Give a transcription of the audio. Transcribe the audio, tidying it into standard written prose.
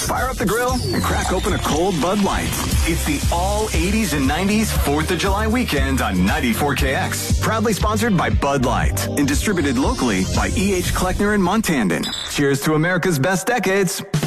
Fire up the grill and crack open a cold Bud Light. It's the all 80s and 90s 4th of July weekend on 94KX. Proudly sponsored by Bud Light and distributed locally by E.H. Kleckner and Montandon. Cheers to America's best decades.